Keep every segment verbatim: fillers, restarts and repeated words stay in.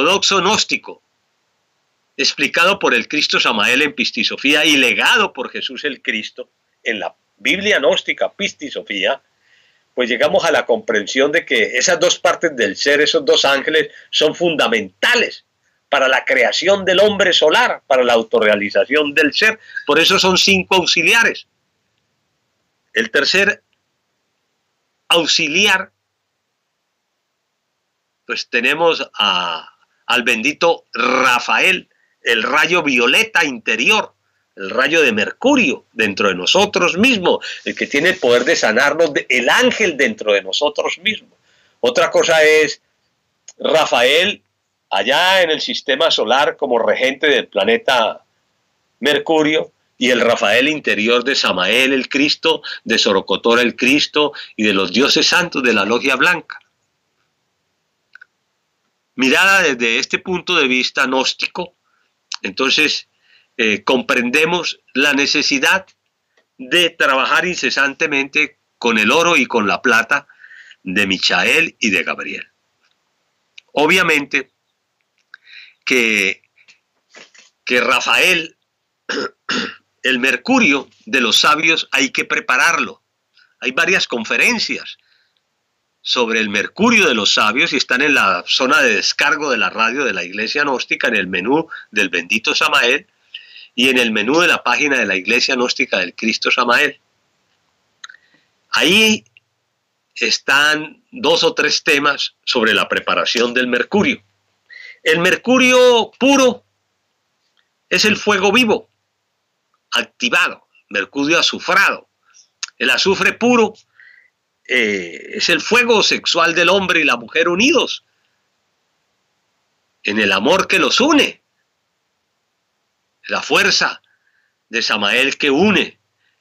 ortodoxo gnóstico, explicado por el Cristo Samael en Pistisofía y legado por Jesús el Cristo en la Biblia gnóstica Pistisofía, pues llegamos a la comprensión de que esas dos partes del ser, esos dos ángeles, son fundamentales para la creación del hombre solar, para la autorrealización del ser. Por eso son cinco auxiliares. El tercer auxiliar, pues tenemos a, al bendito Rafael, el rayo violeta interior, el rayo de Mercurio dentro de nosotros mismos, el que tiene el poder de sanarnos, el ángel dentro de nosotros mismos. Otra cosa es Rafael allá en el sistema solar como regente del planeta Mercurio, y el Rafael interior de Samael el Cristo, de Sorocotora el Cristo y de los dioses santos de la Logia Blanca. Mirada desde este punto de vista gnóstico, entonces eh, comprendemos la necesidad de trabajar incesantemente con el oro y con la plata de Michael y de Gabriel. Obviamente que, que Rafael, el Mercurio de los sabios, hay que prepararlo. Hay varias conferencias sobre el Mercurio de los sabios y están en la zona de descargo de la radio de la Iglesia Gnóstica, en el menú del bendito Samael y en el menú de la página de la Iglesia Gnóstica del Cristo Samael. Ahí están dos o tres temas sobre la preparación del mercurio. El mercurio puro es el fuego vivo, activado, mercurio azufrado. El azufre puro eh, es el fuego sexual del hombre y la mujer unidos en el amor que los une, la fuerza de Samael que une,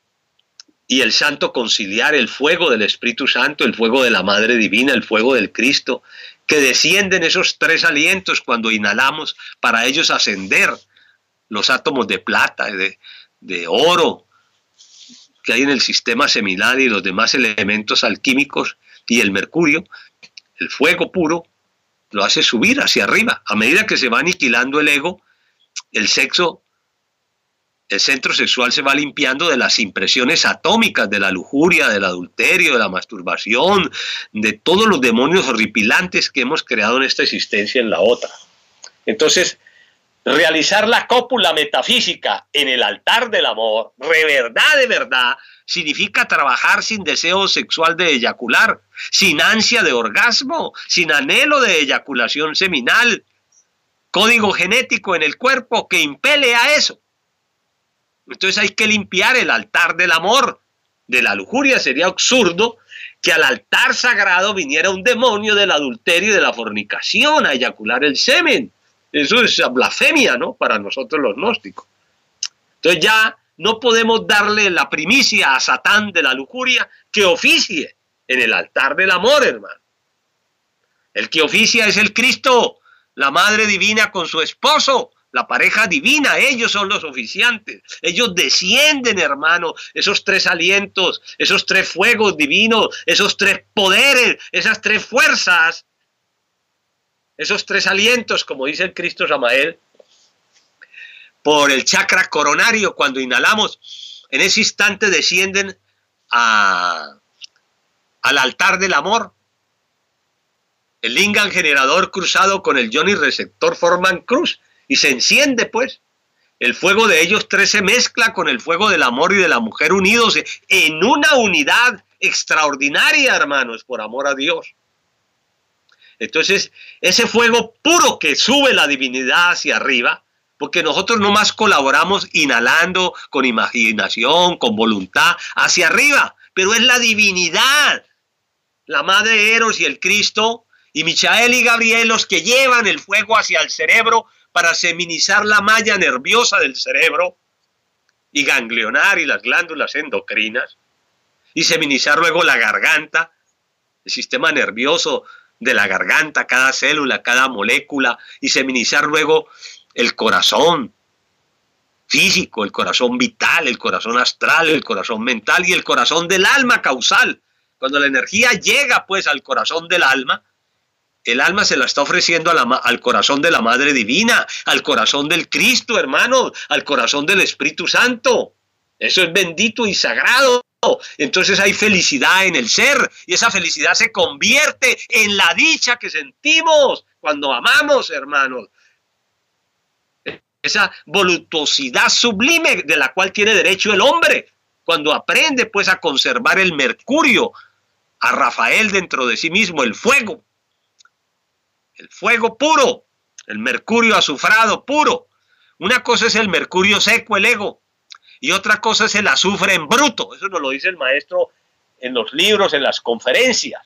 y el santo conciliar, el fuego del Espíritu Santo, el fuego de la Madre Divina, el fuego del Cristo, que descienden esos tres alientos cuando inhalamos para ellos ascender los átomos de plata, de, de oro que hay en el sistema seminal y los demás elementos alquímicos, y el mercurio, el fuego puro, lo hace subir hacia arriba. A medida que se va aniquilando el ego, el sexo, el centro sexual se va limpiando de las impresiones atómicas, de la lujuria, del adulterio, de la masturbación, de todos los demonios horripilantes que hemos creado en esta existencia en la otra. Entonces, realizar la cópula metafísica en el altar del amor, de verdad, de verdad, significa trabajar sin deseo sexual de eyacular, sin ansia de orgasmo, sin anhelo de eyaculación seminal, código genético en el cuerpo que impele a eso. Entonces hay que limpiar el altar del amor, de la lujuria. Sería absurdo que al altar sagrado viniera un demonio del adulterio y de la fornicación a eyacular el semen. Eso es blasfemia, ¿no?, para nosotros los gnósticos. Entonces ya no podemos darle la primicia a Satán de la lujuria que oficie en el altar del amor, hermano. El que oficia es el Cristo, la Madre Divina con su esposo, la pareja divina. Ellos son los oficiantes. Ellos descienden, hermano, esos tres alientos, esos tres fuegos divinos, esos tres poderes, esas tres fuerzas, esos tres alientos, como dice el Cristo Samael, por el chakra coronario. Cuando inhalamos, en ese instante descienden a, al altar del amor. El lingam generador cruzado con el yoni receptor forman cruz y se enciende, pues. El fuego de ellos tres se mezcla con el fuego del amor y de la mujer unidos en una unidad extraordinaria, hermanos, por amor a Dios. Entonces, ese fuego puro que sube la divinidad hacia arriba, porque nosotros nomás colaboramos inhalando con imaginación, con voluntad, hacia arriba, pero es la divinidad, la Madre Eros y el Cristo, y Michael y Gabriel los que llevan el fuego hacia el cerebro para seminizar la malla nerviosa del cerebro y ganglionar y las glándulas endocrinas, y seminizar luego la garganta, el sistema nervioso de la garganta, cada célula, cada molécula, y seminizar luego el corazón físico, el corazón vital, el corazón astral, el corazón mental y el corazón del alma causal. Cuando la energía llega pues al corazón del alma, El alma se la está ofreciendo a la, al corazón de la Madre Divina, al corazón del Cristo, hermano, al corazón del Espíritu Santo. Eso es bendito y sagrado. Entonces hay felicidad en el ser y esa felicidad se convierte en la dicha que sentimos cuando amamos, hermanos. Esa voluptuosidad sublime de la cual tiene derecho el hombre cuando aprende pues a conservar el mercurio, a Rafael dentro de sí mismo, el fuego, el fuego puro, el mercurio azufrado puro. Una cosa es el mercurio seco, el ego, y otra cosa es el azufre en bruto. Eso nos lo dice el maestro en los libros, en las conferencias.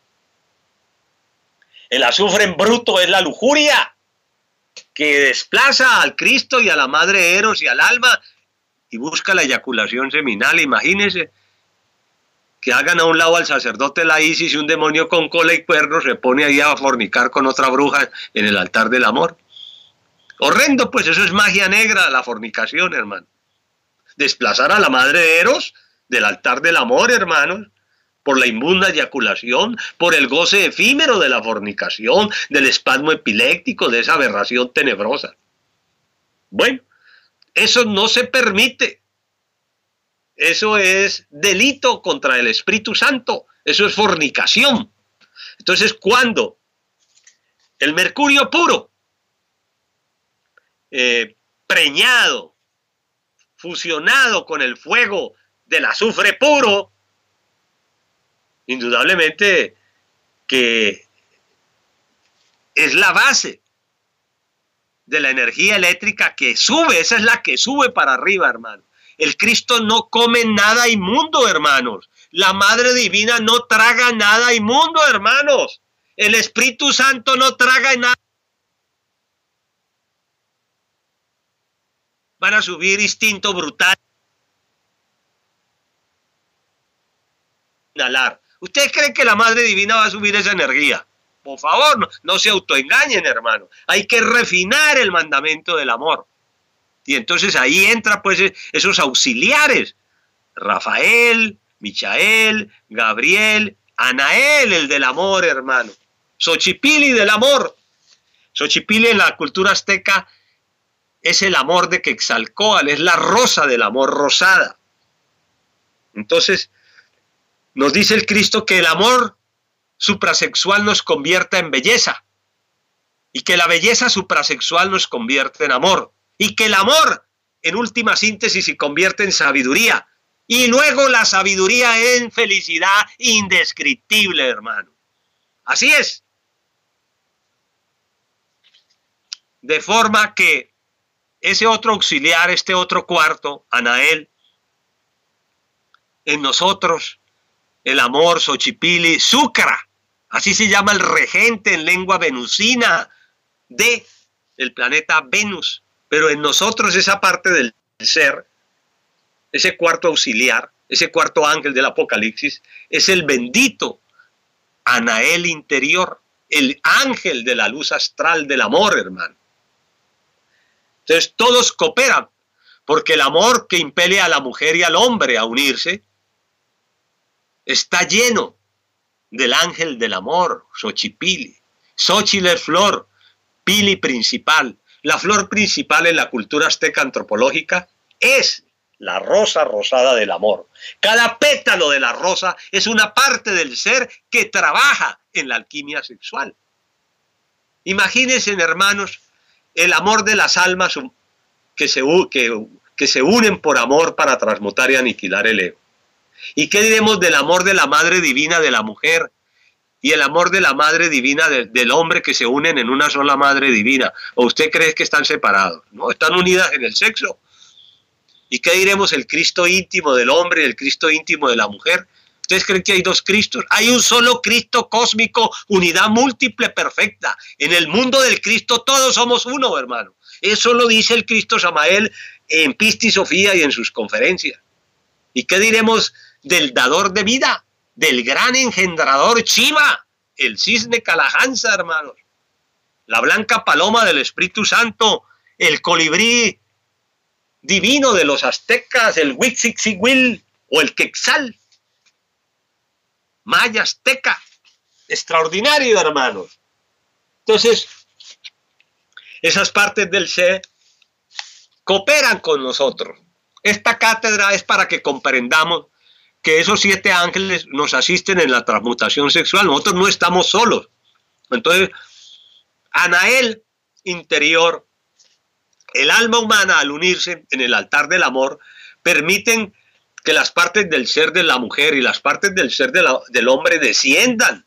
El azufre en bruto es la lujuria que desplaza al Cristo y a la Madre Eros y al alma y busca la eyaculación seminal. Imagínense que hagan a un lado al sacerdote la Isis y un demonio con cola y cuernos se pone ahí a fornicar con otra bruja en el altar del amor. Horrendo, pues eso es magia negra, la fornicación, hermano. Desplazar a la Madre Eros del altar del amor, hermanos, por la inmunda eyaculación, por el goce efímero de la fornicación, del espasmo epiléptico, de esa aberración tenebrosa. Bueno, eso no se permite. Eso es delito contra el Espíritu Santo. Eso es fornicación. Entonces, cuando el mercurio puro, eh, preñado, fusionado con el fuego del azufre puro, indudablemente que es la base de la energía eléctrica que sube, esa es la que sube para arriba, hermano. El Cristo no come nada inmundo, hermanos. La Madre Divina no traga nada inmundo, hermanos. El Espíritu Santo no traga nada. Van a subir instinto brutal. Inhalar. ¿Ustedes creen que la Madre Divina va a subir esa energía? Por favor, no, no se autoengañen, hermano. Hay que refinar el mandamiento del amor. Y entonces ahí entra pues esos auxiliares. Rafael, Michael, Gabriel, Anael, el del amor, hermano. Xochipilli del amor. Xochipilli en la cultura azteca es el amor de Quetzalcóatl, es la rosa del amor rosada. Entonces, nos dice el Cristo que el amor suprasexual nos convierta en belleza y que la belleza suprasexual nos convierte en amor y que el amor en última síntesis se convierte en sabiduría y luego la sabiduría en felicidad indescriptible, hermano. Así es. De forma que ese otro auxiliar, este otro cuarto, Anael, en nosotros, el amor, Xochipilli, Zúcara, así se llama el regente en lengua venusina de el planeta Venus, pero en nosotros esa parte del ser, ese cuarto auxiliar, ese cuarto ángel del Apocalipsis, es el bendito Anael interior, el ángel de la luz astral del amor, hermano. Entonces todos cooperan, porque el amor que impele a la mujer y al hombre a unirse está lleno del ángel del amor, Xochipilli. Xochitl es flor, Pili principal. La flor principal en la cultura azteca antropológica es la rosa rosada del amor. Cada pétalo de la rosa es una parte del ser que trabaja en la alquimia sexual. Imagínense, hermanos, el amor de las almas que se, que, que se unen por amor para transmutar y aniquilar el ego. ¿Y qué diremos del amor de la Madre Divina de la mujer y el amor de la Madre Divina de, del hombre que se unen en una sola Madre Divina? ¿O usted cree que están separados? No, están unidas en el sexo. ¿Y qué diremos el Cristo íntimo del hombre y el Cristo íntimo de la mujer? ¿Ustedes creen que hay dos Cristos? Hay un solo Cristo cósmico, unidad múltiple perfecta. En el mundo del Cristo todos somos uno, hermano. Eso lo dice el Cristo Samael en Pisti Sofía y en sus conferencias. ¿Y qué diremos del dador de vida, del gran engendrador Shiva, el cisne Kalahansa, hermanos? La blanca paloma del Espíritu Santo, el colibrí divino de los aztecas, el Huitzilopochtli o el Quetzal. Maya azteca, extraordinario, hermanos. Entonces, esas partes del ser cooperan con nosotros. Esta cátedra es para que comprendamos que esos siete ángeles nos asisten en la transmutación sexual. Nosotros no estamos solos. Entonces, Anael interior, el alma humana al unirse en el altar del amor, permiten que las partes del ser de la mujer y las partes del ser de la, del hombre desciendan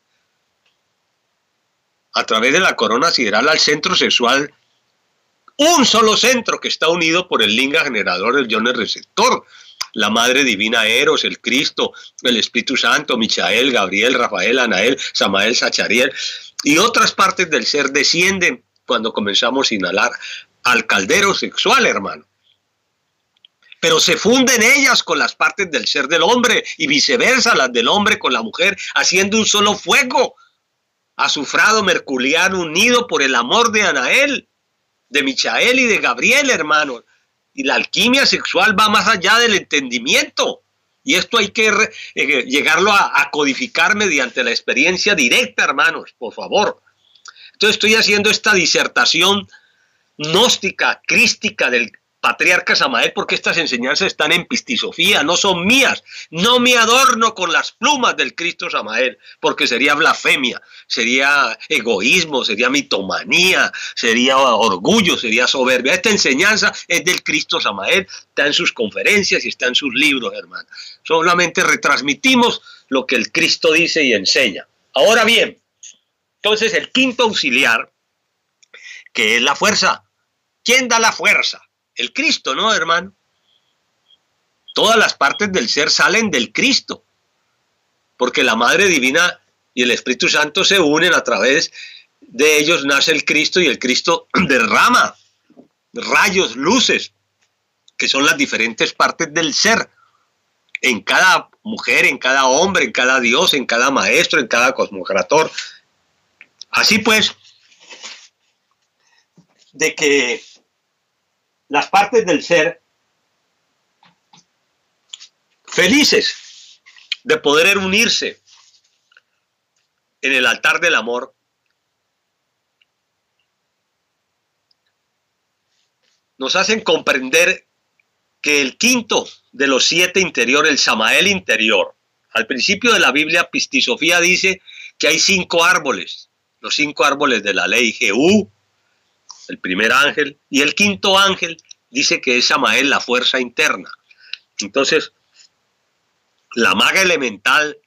a través de la corona sideral al centro sexual, un solo centro que está unido por el linga generador, el iones receptor, la Madre Divina Eros, el Cristo, el Espíritu Santo, Michael, Gabriel, Rafael, Anael, Samael, Sachariel, y otras partes del ser descienden cuando comenzamos a inhalar al caldero sexual, hermano. Pero se funden ellas con las partes del ser del hombre y viceversa, las del hombre con la mujer, haciendo un solo fuego, azufrado mercuriano unido por el amor de Anael, de Michael y de Gabriel, hermanos. Y la alquimia sexual va más allá del entendimiento. Y esto hay que eh, llegarlo a, a codificar mediante la experiencia directa, hermanos, por favor. Entonces estoy haciendo esta disertación gnóstica, crística del patriarca Samael, porque estas enseñanzas están en Pistisofía, no son mías. No me adorno con las plumas del Cristo Samael, porque sería blasfemia, sería egoísmo, sería mitomanía, sería orgullo, sería soberbia. Esta enseñanza es del Cristo Samael, está en sus conferencias y está en sus libros, hermano. Solamente retransmitimos lo que el Cristo dice y enseña. Ahora bien, entonces el quinto auxiliar, que es la fuerza. ¿Quién da la fuerza? El Cristo, ¿no, hermano? Todas las partes del ser salen del Cristo, porque la Madre Divina y el Espíritu Santo se unen, a través de ellos nace el Cristo y el Cristo derrama rayos, luces, que son las diferentes partes del ser, en cada mujer, en cada hombre, en cada Dios, en cada maestro, en cada cosmocrator. Así pues, de que las partes del ser, felices de poder unirse en el altar del amor, nos hacen comprender que el quinto de los siete interiores, el Samael interior, al principio de la Biblia, Pistisofía dice que hay cinco árboles, los cinco árboles de la ley, Jehú, el primer ángel, y el quinto ángel dice que es Samael, la fuerza interna. Entonces, la maga elemental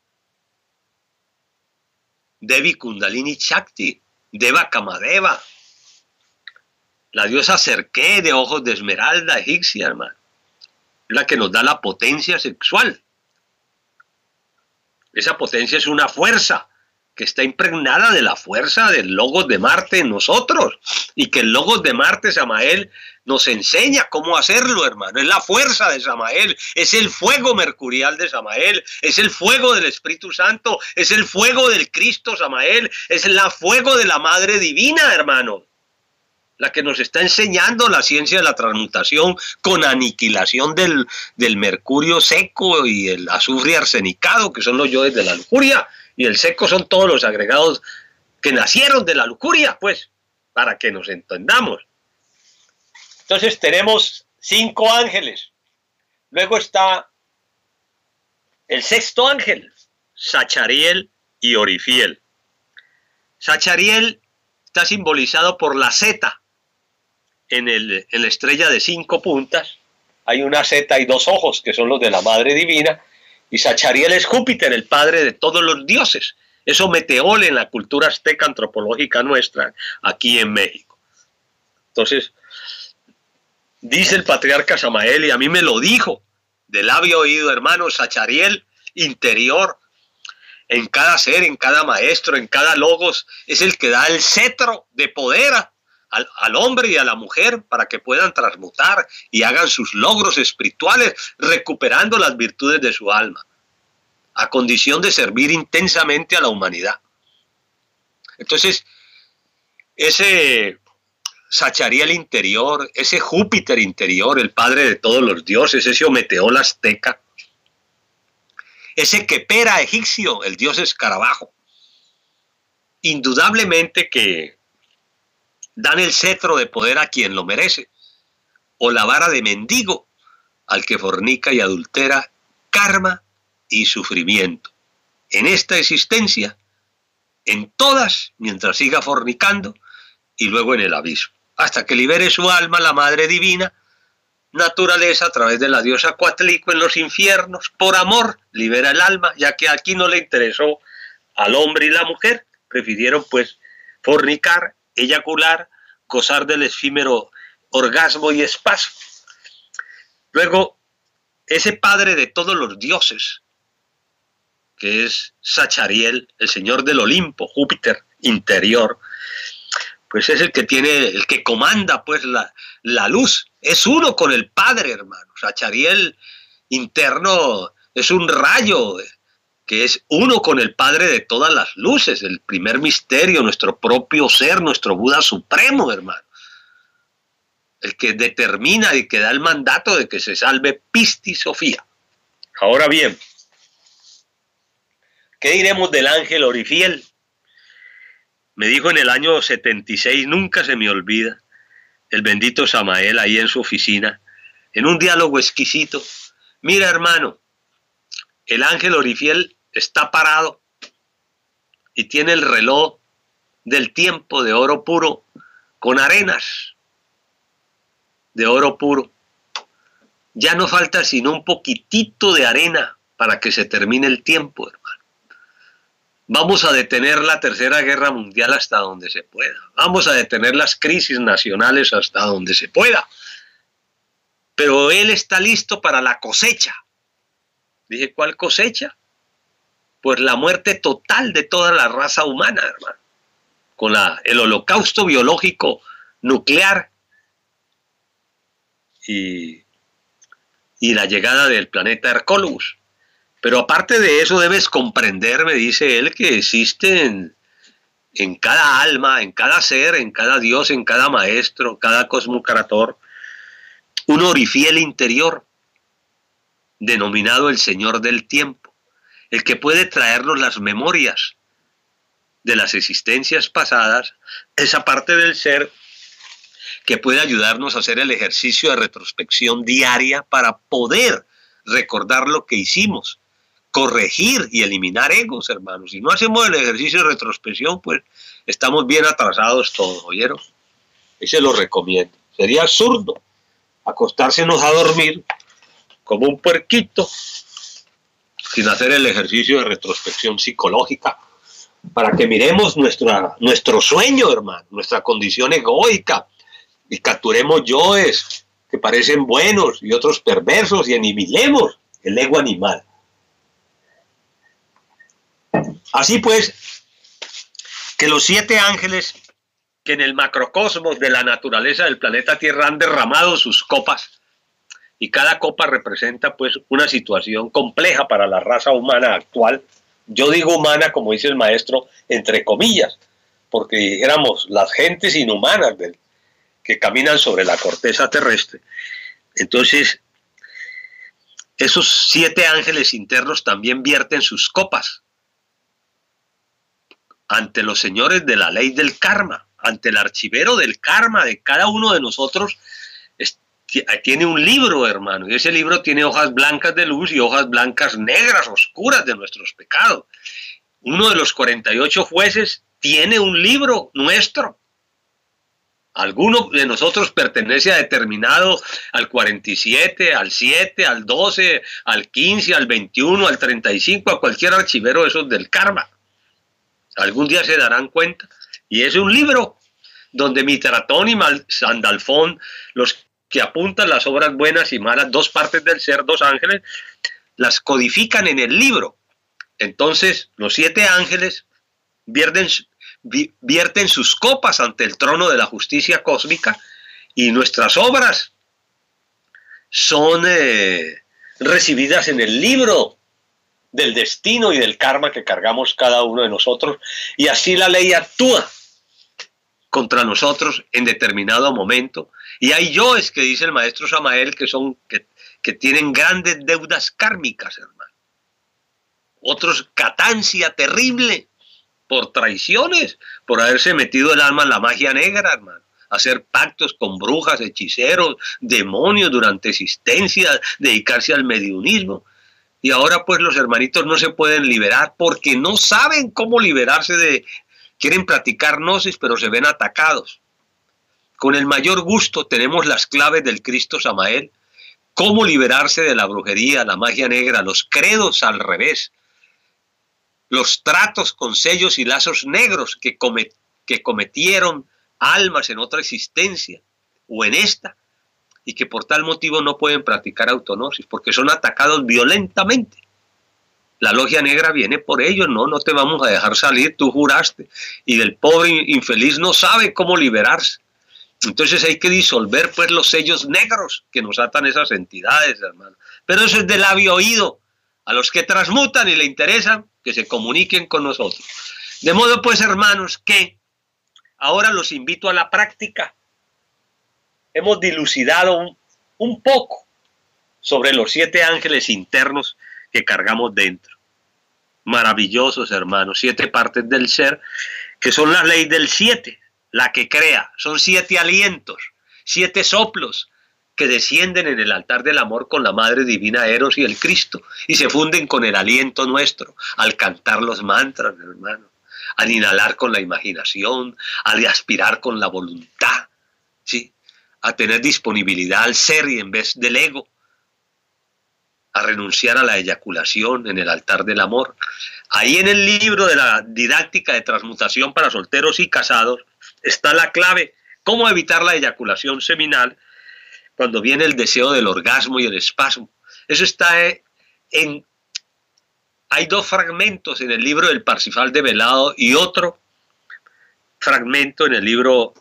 Devi Kundalini Shakti, Deva Kamadeva, la diosa Serké de ojos de esmeralda egipcia, hermano, la que nos da la potencia sexual. Esa potencia es una fuerza que está impregnada de la fuerza del Logos de Marte en nosotros, y que el Logos de Marte, Samael, nos enseña cómo hacerlo, hermano. Es la fuerza de Samael, es el fuego mercurial de Samael, es el fuego del Espíritu Santo, es el fuego del Cristo Samael, es el fuego de la Madre Divina, hermano, la que nos está enseñando la ciencia de la transmutación con aniquilación del, del mercurio seco y el azufre arsenicado, que son los yoes de la lujuria, y el seco son todos los agregados que nacieron de la lujuria, pues, para que nos entendamos. Entonces tenemos cinco ángeles. Luego está el sexto ángel, Sachariel y Orifiel. Sachariel está simbolizado por la zeta en, el, en la estrella de cinco puntas. Hay una zeta y dos ojos, que son los de la Madre Divina. Y Sachariel es Júpiter, el padre de todos los dioses. Eso meteole en la cultura azteca antropológica nuestra, aquí en México. Entonces, dice el patriarca Samael, y a mí me lo dijo, de labio oído, hermano, Sachariel interior, en cada ser, en cada maestro, en cada logos, es el que da el cetro de poder al, al hombre y a la mujer para que puedan transmutar y hagan sus logros espirituales, recuperando las virtudes de su alma, a condición de servir intensamente a la humanidad. Entonces, ese Sachariel interior, ese Júpiter interior, el padre de todos los dioses, ese Ometeotl azteca, ese Khepera egipcio, el dios escarabajo, indudablemente que dan el cetro de poder a quien lo merece, o la vara de mendigo al que fornica y adultera, karma y sufrimiento. En esta existencia, en todas, mientras siga fornicando, y luego en el abismo, hasta que libere su alma la Madre Divina, naturaleza a través de la diosa Coatlicue en los infiernos. Por amor libera el alma, ya que aquí no le interesó al hombre y la mujer, prefirieron pues fornicar, eyacular, gozar del efímero orgasmo y espasmo. Luego, ese padre de todos los dioses, que es Sachariel, el señor del Olimpo, Júpiter interior, pues es el que tiene, el que comanda pues la, la luz, es uno con el Padre, hermano. Sachariel interno es un rayo que es uno con el Padre de todas las luces, el primer misterio, nuestro propio ser, nuestro Buda supremo, hermano. El que determina y que da el mandato de que se salve Pisti Sofía. Ahora bien, ¿qué diremos del ángel Orifiel? Me dijo en el año setenta y seis, nunca se me olvida, el bendito Samael ahí en su oficina, en un diálogo exquisito: mira, hermano, el ángel Orifiel está parado y tiene el reloj del tiempo de oro puro con arenas de oro puro. Ya no falta sino un poquitito de arena para que se termine el tiempo, hermano. Vamos a detener la Tercera Guerra Mundial hasta donde se pueda. Vamos a detener las crisis nacionales hasta donde se pueda. Pero él está listo para la cosecha. Dije, ¿cuál cosecha? Pues la muerte total de toda la raza humana, hermano. Con la, el holocausto biológico nuclear y, y la llegada del planeta Hercólogos. Pero aparte de eso debes comprender, me dice él, que existen en cada alma, en cada ser, en cada dios, en cada maestro, cada cosmocrator, un Orifiel interior, denominado el Señor del Tiempo, el que puede traernos las memorias de las existencias pasadas, esa parte del ser que puede ayudarnos a hacer el ejercicio de retrospección diaria para poder recordar lo que hicimos, corregir y eliminar egos, hermanos. Si no hacemos el ejercicio de retrospección, pues estamos bien atrasados todos, ¿oyeron? Ese lo recomiendo. Sería absurdo acostársenos a dormir como un puerquito sin hacer el ejercicio de retrospección psicológica para que miremos nuestra, nuestro sueño, hermano, nuestra condición egoica, y capturemos yoes que parecen buenos y otros perversos y aniquilemos el ego animal. Así pues, que los siete ángeles que en el macrocosmos de la naturaleza del planeta Tierra han derramado sus copas, y cada copa representa pues una situación compleja para la raza humana actual. Yo digo humana, como dice el maestro, entre comillas, porque dijéramos las gentes inhumanas del, que caminan sobre la corteza terrestre. Entonces, esos siete ángeles internos también vierten sus copas ante los señores de la ley del karma, ante el archivero del karma de cada uno de nosotros. Es, tiene un libro, hermano, y ese libro tiene hojas blancas de luz y hojas blancas negras, oscuras de nuestros pecados. Uno de los cuarenta y ocho jueces tiene un libro nuestro. Alguno de nosotros pertenece a determinado, al cuarenta y siete, al siete, al doce, al quince, al veintiuno, al treinta y cinco, a cualquier archivero de esos del karma. Algún día se darán cuenta. Y es un libro donde Mitratón y Sandalfón, los que apuntan las obras buenas y malas, dos partes del ser, dos ángeles, las codifican en el libro. Entonces, los siete ángeles vierten, vierten sus copas ante el trono de la justicia cósmica, y nuestras obras son eh, recibidas en el libro del destino y del karma que cargamos cada uno de nosotros, y así la ley actúa contra nosotros en determinado momento. Y hay yoes, que dice el maestro Samael, que son que, que tienen grandes deudas kármicas, hermano. Otros catancia terrible, por traiciones, por haberse metido el alma en la magia negra, hermano. Hacer pactos con brujas, hechiceros, demonios durante existencias, dedicarse al mediunismo. Y ahora pues los hermanitos no se pueden liberar porque no saben cómo liberarse de... Quieren practicar gnosis, pero se ven atacados. Con el mayor gusto tenemos las claves del Cristo Samael. Cómo liberarse de la brujería, la magia negra, los credos al revés. Los tratos con sellos y lazos negros que, comet, que cometieron almas en otra existencia o en esta, y que por tal motivo no pueden practicar autognosis, porque son atacados violentamente. La logia negra viene por ellos, no, no te vamos a dejar salir, tú juraste, y el pobre infeliz no sabe cómo liberarse. Entonces hay que disolver pues los sellos negros que nos atan esas entidades, hermano. Pero eso es de labio oído. A los que transmutan y le interesan, que se comuniquen con nosotros. De modo pues, hermanos, que ahora los invito a la práctica. Hemos dilucidado un, un poco sobre los siete ángeles internos que cargamos dentro. Maravillosos, hermanos, siete partes del ser, que son la ley del siete, la que crea. Son siete alientos, siete soplos que descienden en el altar del amor con la Madre Divina Eros y el Cristo, y se funden con el aliento nuestro, al cantar los mantras, hermano, al inhalar con la imaginación, al aspirar con la voluntad, ¿sí? A tener disponibilidad al ser y en vez del ego, a renunciar a la eyaculación en el altar del amor. Ahí en el libro de la didáctica de transmutación para solteros y casados está la clave, cómo evitar la eyaculación seminal cuando viene el deseo del orgasmo y el espasmo. Eso está en... Hay dos fragmentos en el libro del Parsifal de Velado y otro fragmento en el libro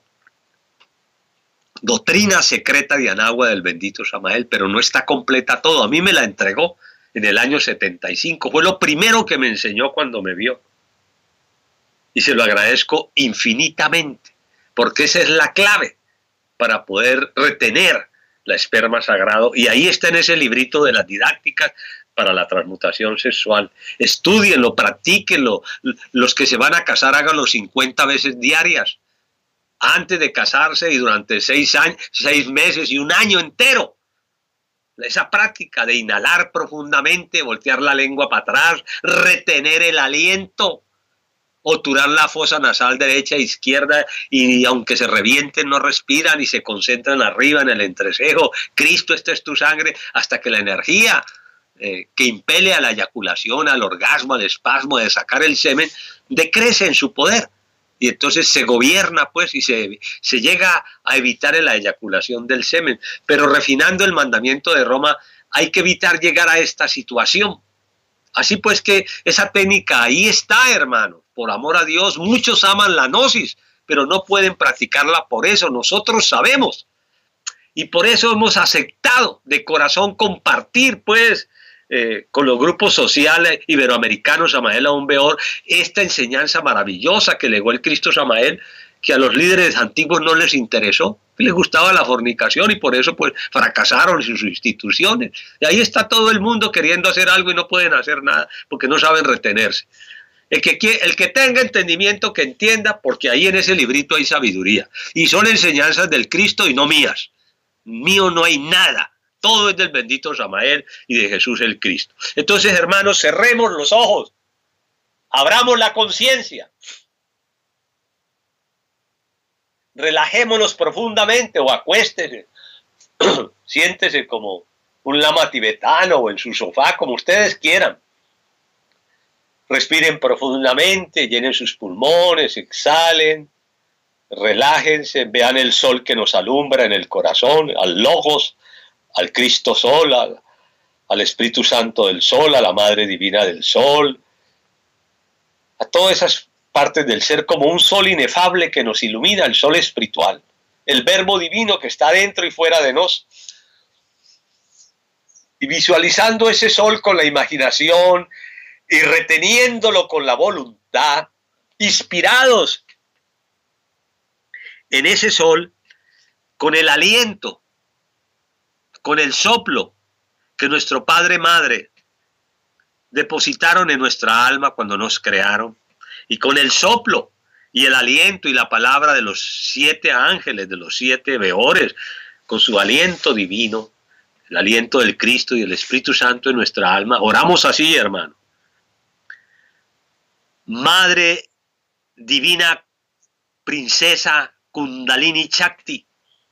Doctrina Secreta de Anagua del bendito Samael, pero no está completa todo. A mí me la entregó en el año setenta y cinco. Fue lo primero que me enseñó cuando me vio. Y se lo agradezco infinitamente, porque esa es la clave para poder retener la esperma sagrado, y ahí está en ese librito de las didácticas para la transmutación sexual. Estúdienlo, practíquenlo. Los que se van a casar, háganlo cincuenta veces diarias, antes de casarse y durante seis años, seis meses y un año entero. Esa práctica de inhalar profundamente, voltear la lengua para atrás, retener el aliento, obturar la fosa nasal derecha e izquierda, y aunque se revienten no respiran y se concentran arriba en el entrecejo. Cristo, esta es tu sangre, hasta que la energía eh, que impele a la eyaculación, al orgasmo, al espasmo de sacar el semen, decrece en su poder. Y entonces se gobierna pues y se, se llega a evitar la eyaculación del semen. Pero refinando el mandamiento de Roma, hay que evitar llegar a esta situación. Así pues que esa técnica ahí está, hermano. Por amor a Dios, muchos aman la gnosis, pero no pueden practicarla por eso. Nosotros sabemos. Y por eso hemos aceptado de corazón compartir, pues, eh, con los grupos sociales iberoamericanos, Samael Aún Beor, esta enseñanza maravillosa que legó el Cristo Samael, que a los líderes antiguos no les interesó, que les gustaba la fornicación y por eso pues fracasaron sus instituciones. Y ahí está todo el mundo queriendo hacer algo y no pueden hacer nada porque no saben retenerse. El que, el que tenga entendimiento, que entienda, porque ahí en ese librito hay sabiduría. Y son enseñanzas del Cristo y no mías. Mío no hay nada. Todo es del bendito Samael y de Jesús el Cristo. Entonces, hermanos, cerremos los ojos. Abramos la conciencia. Relajémonos profundamente o acuéstese. Siéntese como un lama tibetano o en su sofá, como ustedes quieran. Respiren profundamente, llenen sus pulmones, exhalen, relájense, vean el sol que nos alumbra en el corazón, al Logos, al Cristo Sol, al, al Espíritu Santo del Sol, a la Madre Divina del Sol, a todas esas partes del ser como un sol inefable que nos ilumina, el sol espiritual, el Verbo Divino que está dentro y fuera de nos. Y visualizando ese sol con la imaginación, y reteniéndolo con la voluntad, inspirados en ese sol, con el aliento, con el soplo que nuestro Padre Madre depositaron en nuestra alma cuando nos crearon, y con el soplo y el aliento y la palabra de los siete ángeles, de los siete veores, con su aliento divino, el aliento del Cristo y el Espíritu Santo en nuestra alma, oramos así, hermano. Madre divina, princesa Kundalini Chakti,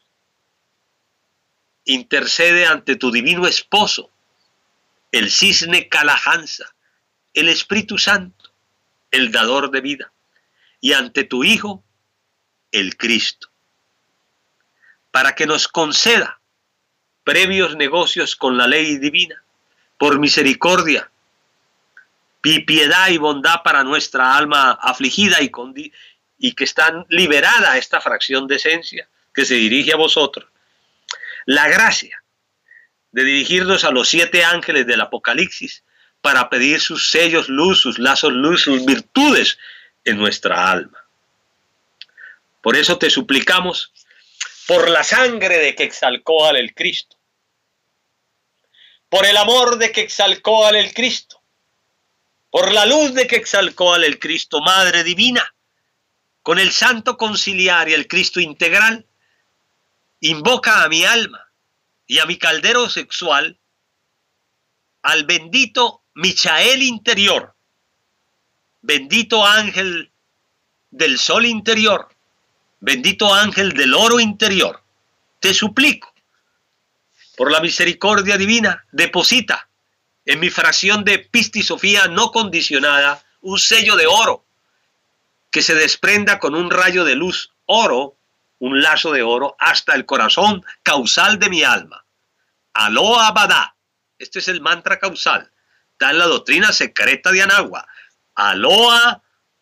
intercede ante tu divino esposo, el cisne Kalahansa, el Espíritu Santo, el dador de vida, y ante tu Hijo, el Cristo, para que nos conceda previos negocios con la ley divina, por misericordia, y piedad y bondad para nuestra alma afligida y, con, y que está liberada esta fracción de esencia que se dirige a vosotros. La gracia de dirigirnos a los siete ángeles del Apocalipsis para pedir sus sellos luz, sus lazos luz, sus virtudes en nuestra alma. Por eso te suplicamos, por la sangre de Quetzalcóatl el Cristo, por el amor de Quetzalcóatl el Cristo, por la luz de Quetzalcóatl el Cristo, Madre Divina, con el Santo Conciliar y el Cristo Integral, invoca a mi alma y a mi caldero sexual, al bendito Michael interior, bendito ángel del sol interior, bendito ángel del oro interior. Te suplico, por la misericordia divina, deposita en mi fracción de pistisofía no condicionada un sello de oro que se desprenda con un rayo de luz oro, un lazo de oro, hasta el corazón causal de mi alma. Aloha Badá. Este es el mantra causal. Está en la doctrina secreta de Anagua. Aloha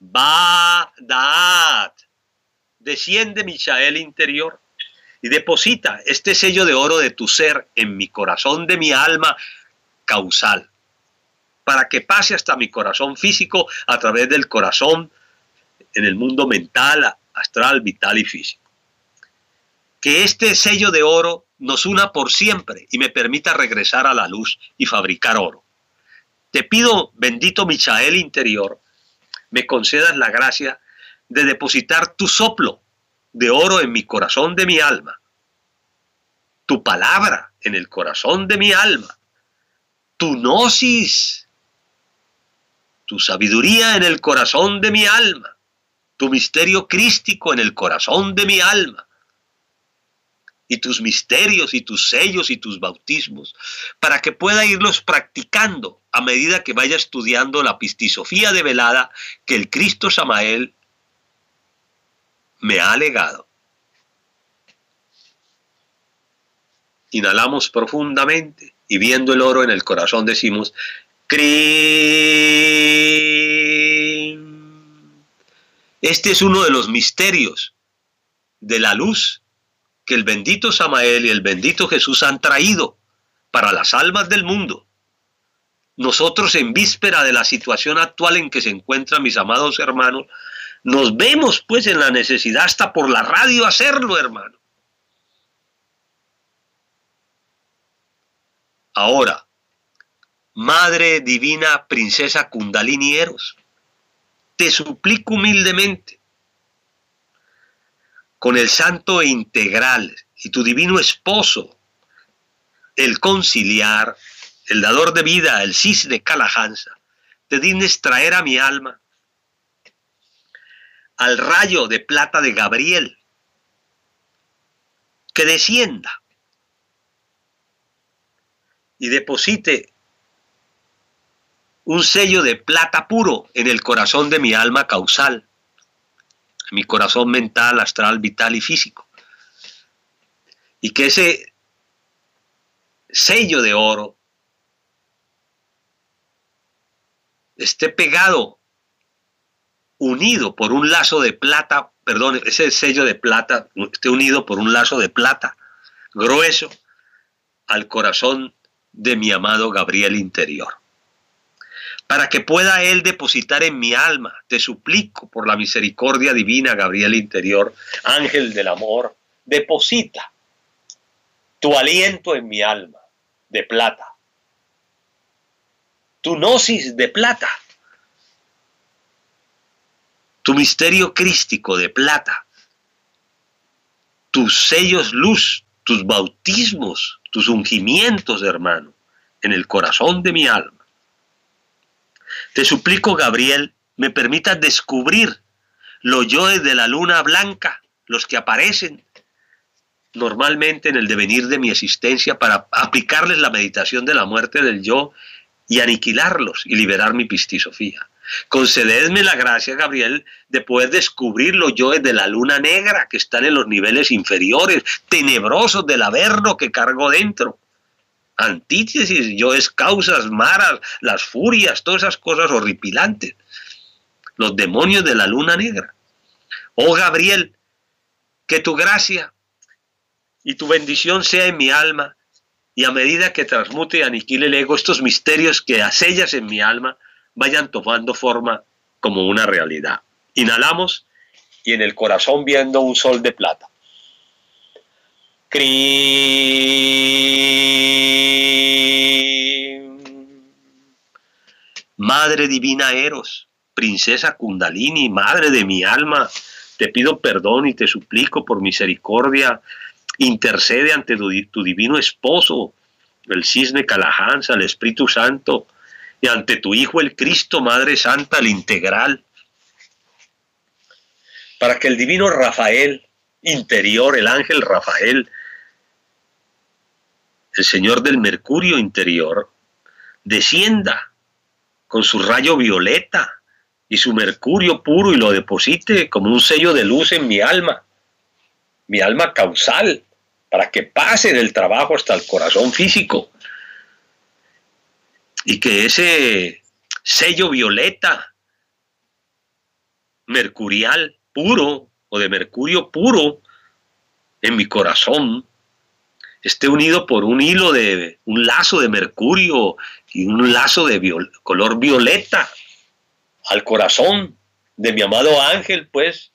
Badá. Desciende Michael interior y deposita este sello de oro de tu ser en mi corazón de mi alma causal, para que pase hasta mi corazón físico a través del corazón en el mundo mental, astral, vital y físico. Que este sello de oro nos una por siempre y me permita regresar a la luz y fabricar oro. Te pido, bendito Michael interior, me concedas la gracia de depositar tu soplo de oro en mi corazón de mi alma, tu palabra en el corazón de mi alma, tu gnosis, tu sabiduría en el corazón de mi alma, tu misterio crístico en el corazón de mi alma, y tus misterios y tus sellos y tus bautismos, para que pueda irlos practicando a medida que vaya estudiando la pistisofía develada que el Cristo Samael me ha legado. Inhalamos profundamente y viendo el oro en el corazón decimos Krim. Este es uno de los misterios de la luz que el bendito Samael y el bendito Jesús han traído para las almas del mundo. Nosotros, en víspera de la situación actual en que se encuentran mis amados hermanos, nos vemos pues en la necesidad hasta por la radio hacerlo, hermano. Ahora, Madre Divina Princesa Kundalini Eros, te suplico humildemente, con el Santo e Integral y tu divino esposo, el conciliar, el dador de vida, el cisne Kalahansa, te dignes traer a mi alma al rayo de plata de Gabriel, que descienda y deposite un sello de plata puro en el corazón de mi alma causal, mi corazón mental, astral, vital y físico. Y que ese sello de oro esté pegado, unido por un lazo de plata, perdón, ese sello de plata esté unido por un lazo de plata grueso al corazón de mi amado Gabriel interior. Para que pueda él depositar en mi alma, te suplico por la misericordia divina, Gabriel interior, ángel del amor, deposita tu aliento en mi alma de plata, tu gnosis de plata, tu misterio crístico de plata, tus sellos luz, tus bautismos, tus ungimientos, hermano, en el corazón de mi alma. Te suplico, Gabriel, me permitas descubrir los yoes de la luna blanca, los que aparecen normalmente en el devenir de mi existencia, para aplicarles la meditación de la muerte del yo y aniquilarlos y liberar mi pistisofía. Concededme la gracia, Gabriel, de poder descubrir los yoes de la luna negra que están en los niveles inferiores, tenebrosos del averno que cargo dentro. Antítesis, yoes, causas, maras, las furias, todas esas cosas horripilantes. Los demonios de la luna negra. Oh Gabriel, que tu gracia y tu bendición sea en mi alma, y a medida que transmute y aniquile el ego, estos misterios que asellas en mi alma vayan tomando forma como una realidad. Inhalamos y en el corazón viendo un sol de plata. Crim. Madre divina Eros, princesa Kundalini, madre de mi alma, te pido perdón y te suplico por misericordia, intercede ante tu, tu divino esposo, el cisne Kalahansa, el Espíritu Santo, y ante tu Hijo el Cristo, Madre Santa, el integral, para que el divino Rafael interior, el ángel Rafael, el Señor del Mercurio interior, descienda con su rayo violeta y su mercurio puro y lo deposite como un sello de luz en mi alma, mi alma causal, para que pase del trabajo hasta el corazón físico. Y que ese sello violeta, mercurial puro, o de mercurio puro, en mi corazón, esté unido por un hilo de, un lazo de mercurio y un lazo de viol, color violeta, al corazón de mi amado ángel, pues,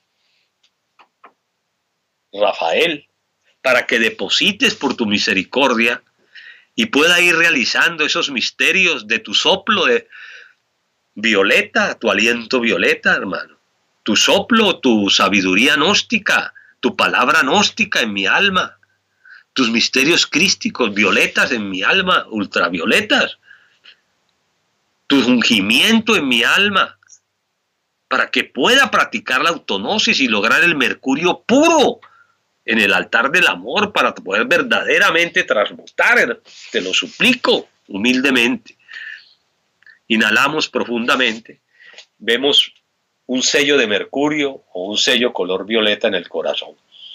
Rafael, para que deposites por tu misericordia y pueda ir realizando esos misterios de tu soplo de violeta, tu aliento violeta, hermano, tu soplo, tu sabiduría gnóstica, tu palabra gnóstica en mi alma, tus misterios crísticos violetas en mi alma, ultravioletas, tu ungimiento en mi alma, para que pueda practicar la autognosis y lograr el mercurio puro en el altar del amor, para poder verdaderamente transmutar. Te lo suplico humildemente. Inhalamos profundamente, vemos un sello de mercurio o un sello color violeta en el corazón.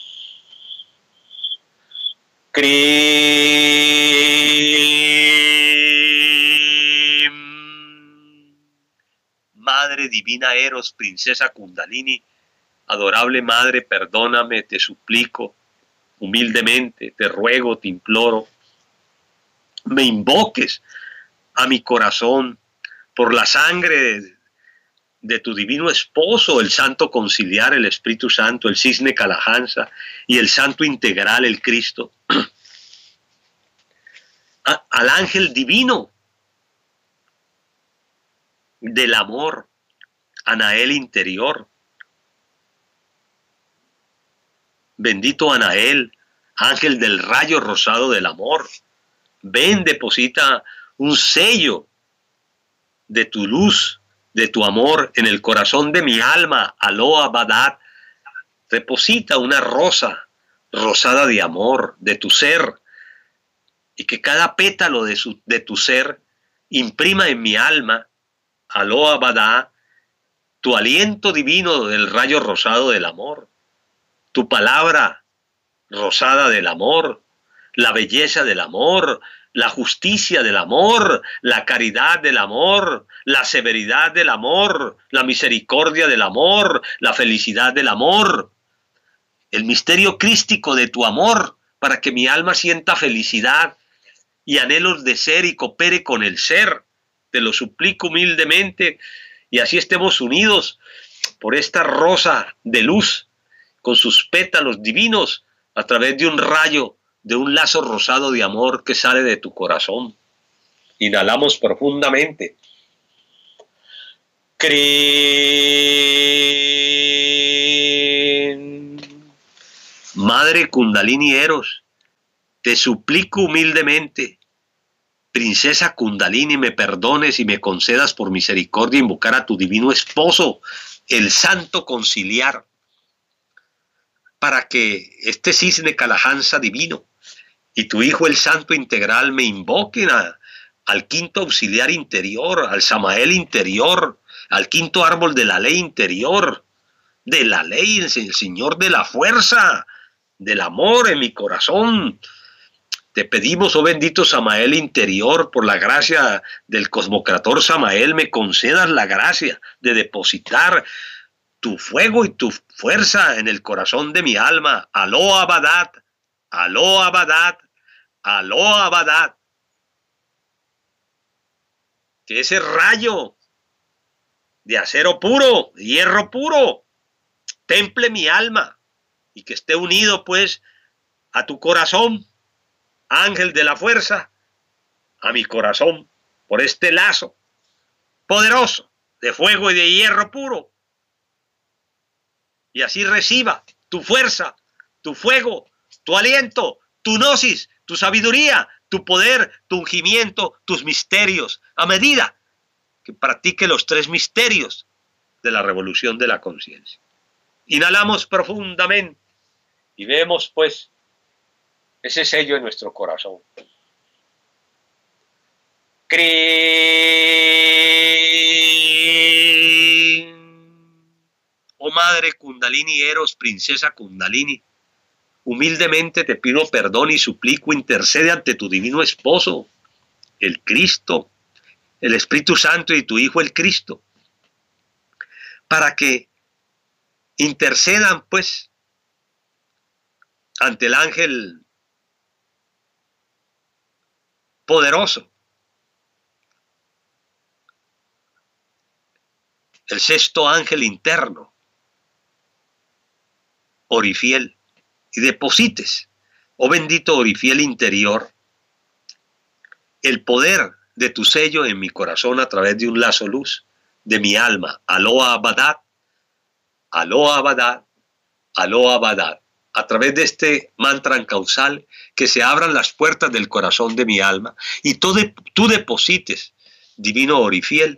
Crim. Madre divina Eros, princesa Kundalini, adorable Madre, perdóname, te suplico, humildemente, te ruego, te imploro, me invoques a mi corazón por la sangre de, de tu divino esposo, el Santo Conciliar, el Espíritu Santo, el Cisne Kalahansa y el Santo Integral, el Cristo, a, al ángel divino del amor, Anael interior. Bendito Anael, ángel del rayo rosado del amor, ven, deposita un sello de tu luz, de tu amor en el corazón de mi alma, Aloha Badat, deposita una rosa rosada de amor, de tu ser, y que cada pétalo de, su, de tu ser imprima en mi alma, Aloha Badat, tu aliento divino del rayo rosado del amor, tu palabra rosada del amor, la belleza del amor, la justicia del amor, la caridad del amor, la severidad del amor, la misericordia del amor, la felicidad del amor, el misterio crístico de tu amor, para que mi alma sienta felicidad y anhelos de ser y coopere con el ser. Te lo suplico humildemente, y así estemos unidos por esta rosa de luz, con sus pétalos divinos, a través de un rayo, de un lazo rosado de amor que sale de tu corazón. Inhalamos profundamente. Cri Madre Kundalini Eros, te suplico humildemente, princesa Kundalini, me perdones y me concedas por misericordia invocar a tu divino esposo, el santo conciliar, para que este cisne Kalahansa divino y tu hijo el santo integral me invoquen a, al quinto auxiliar interior, al Samael interior, al quinto árbol de la ley interior, de la ley, el Señor de la fuerza, del amor en mi corazón. Te pedimos, oh bendito Samael interior, por la gracia del cosmocrator Samael, me concedas la gracia de depositar tu fuego y tu fuerza en el corazón de mi alma. Aló Abadat, aló Abadat, aló Abadat. Que ese rayo de acero puro, de hierro puro, temple mi alma y que esté unido pues a tu corazón, ángel de la fuerza, a mi corazón, por este lazo poderoso de fuego y de hierro puro. Y así reciba tu fuerza, tu fuego, tu aliento, tu gnosis, tu sabiduría, tu poder, tu ungimiento, tus misterios, a medida que practique los tres misterios de la revolución de la conciencia. Inhalamos profundamente y vemos pues ese sello en nuestro corazón. Creen, oh Madre Kundalini Eros, princesa Kundalini, humildemente te pido perdón y suplico, intercede ante tu divino esposo, el Cristo, el Espíritu Santo y tu Hijo el Cristo, para que intercedan pues ante el ángel poderoso, el sexto ángel interno, Orifiel, y deposites, oh bendito Orifiel interior, el poder de tu sello en mi corazón a través de un lazo luz de mi alma. Aloha Abadat, Aloha Abadat, Aloha Abadat. A través de este mantra en causal, que se abran las puertas del corazón de mi alma y tú, de, tú deposites, divino Orifiel,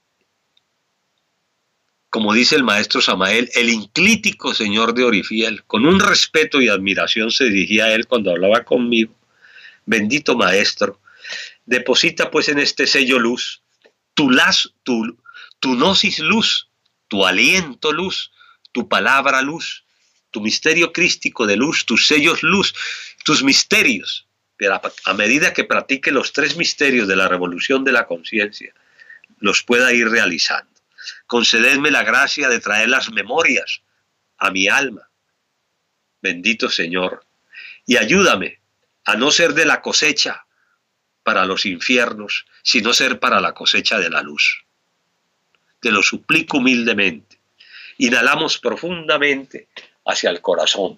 como dice el maestro Samael, el inclítico señor de Orifiel, con un respeto y admiración se dirigía a él cuando hablaba conmigo. Bendito maestro, deposita pues en este sello luz, tu lazo, tu, tu gnosis luz, tu aliento luz, tu palabra luz, tu misterio crístico de luz, tus sellos luz, tus misterios, pero a, a medida que practique los tres misterios de la revolución de la conciencia, los pueda ir realizando. Concededme la gracia de traer las memorias a mi alma, bendito Señor, y ayúdame a no ser de la cosecha para los infiernos, sino ser para la cosecha de la luz. Te lo suplico humildemente. Inhalamos profundamente hacia el corazón.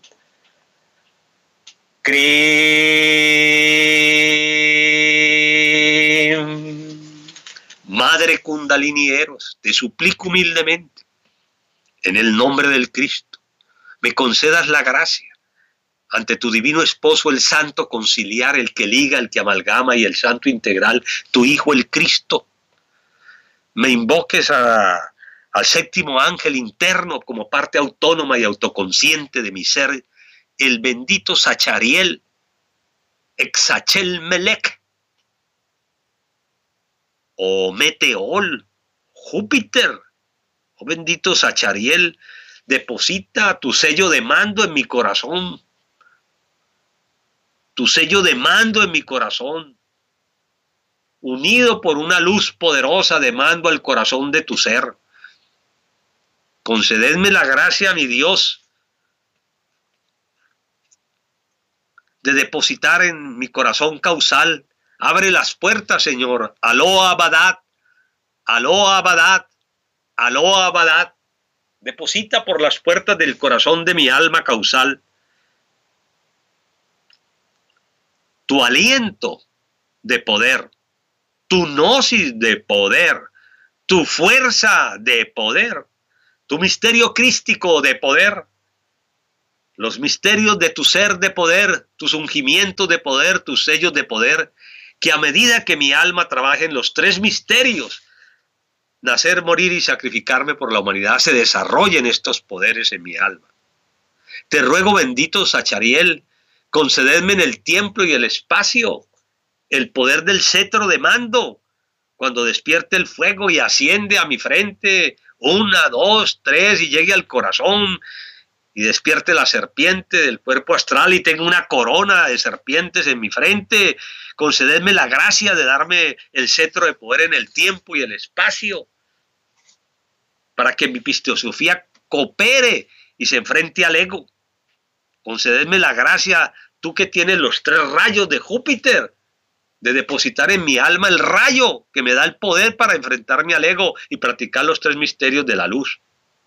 Creen, Madre Kundalini Eros, te suplico humildemente, en el nombre del Cristo, me concedas la gracia ante tu divino esposo, el santo conciliar, el que liga, el que amalgama y el santo integral, tu Hijo el Cristo. Me invoques a al séptimo ángel interno como parte autónoma y autoconsciente de mi ser, el bendito Sachariel, Exachel Melech, o Meteol, Júpiter, oh bendito Sachariel, deposita tu sello de mando en mi corazón, tu sello de mando en mi corazón, unido por una luz poderosa de mando al corazón de tu ser. Concededme la gracia, mi Dios, de depositar en mi corazón causal. Abre las puertas, Señor. Aloha Abadat, Aloha Abadat, Aloha Abadat. Deposita por las puertas del corazón de mi alma causal tu aliento de poder, tu gnosis de poder, tu fuerza de poder, tu misterio crístico de poder, los misterios de tu ser de poder, tus ungimientos de poder, tus sellos de poder, que a medida que mi alma trabaje en los tres misterios, nacer, morir y sacrificarme por la humanidad, se desarrollen estos poderes en mi alma. Te ruego, bendito Sachariel, concededme en el tiempo y el espacio el poder del cetro de mando, cuando despierte el fuego y asciende a mi frente, una, dos, tres, y llegue al corazón, y despierte la serpiente del cuerpo astral y tenga una corona de serpientes en mi frente. Concededme la gracia de darme el cetro de poder en el tiempo y el espacio, para que mi pisteosofía coopere y se enfrente al ego. Concededme la gracia, tú que tienes los tres rayos de Júpiter, de depositar en mi alma el rayo que me da el poder para enfrentarme al ego y practicar los tres misterios de la luz.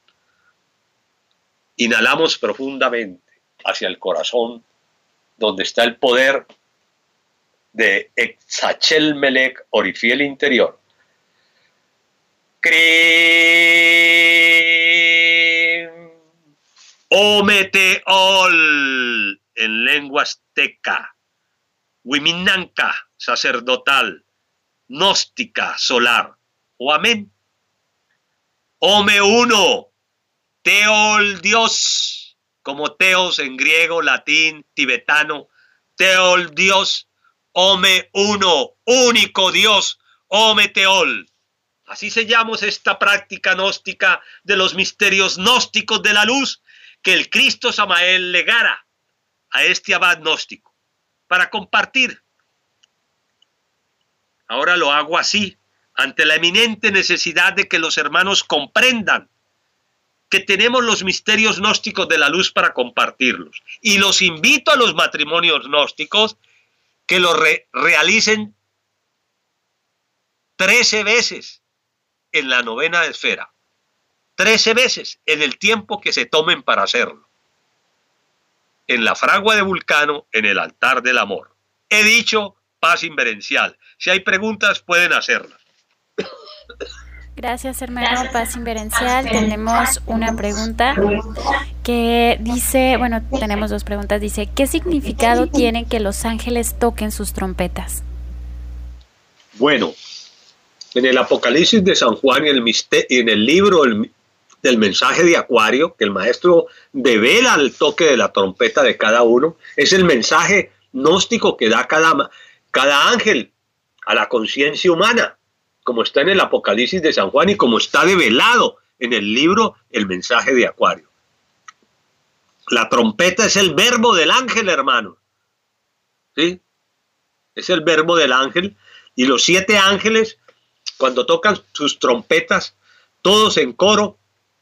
Inhalamos profundamente hacia el corazón, donde está el poder de Exachelmelech, Orifiel interior. Krim, Ometeol, en lengua azteca, Huiminanca, sacerdotal, gnóstica, solar, o amén. Ome uno, Teol Dios, como Teos en griego, latín, tibetano, Teol Dios, Ome uno, único Dios, Ome Teol. Así sellamos esta práctica gnóstica de los misterios gnósticos de la luz que el Cristo Samael legara a este abad gnóstico para compartir. Ahora lo hago así, ante la eminente necesidad de que los hermanos comprendan que tenemos los misterios gnósticos de la luz para compartirlos. Y los invito a los matrimonios gnósticos que lo re realicen trece veces en la novena esfera. Trece veces en el tiempo que se tomen para hacerlo. En la fragua de Vulcano, en el altar del amor. He dicho paz inverencial. Si hay preguntas, pueden hacerlas. Gracias, hermano Paz Inverencial. Tenemos una pregunta que dice, bueno, tenemos dos preguntas. Dice, ¿qué significado tiene que los ángeles toquen sus trompetas? Bueno, en el Apocalipsis de San Juan y en el, en el libro el, del mensaje de Acuario, que el maestro devela el toque de la trompeta de cada uno, es el mensaje gnóstico que da cada, cada ángel a la conciencia humana, como está en el Apocalipsis de San Juan y como está develado en el libro El mensaje de Acuario. La trompeta es el verbo del ángel, hermano. ¿Sí? Es el verbo del ángel. Y los siete ángeles, cuando tocan sus trompetas, todos en coro,